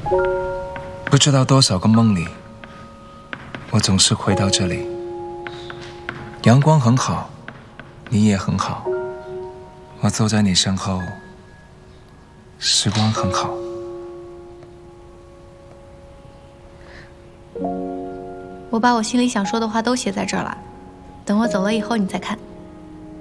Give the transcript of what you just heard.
不知道多少个梦里，我总是回到这里。阳光很好，你也很好，我坐在你身后，时光很好。 我把我心里想说的话都写在这儿了，等我走了以后你再看。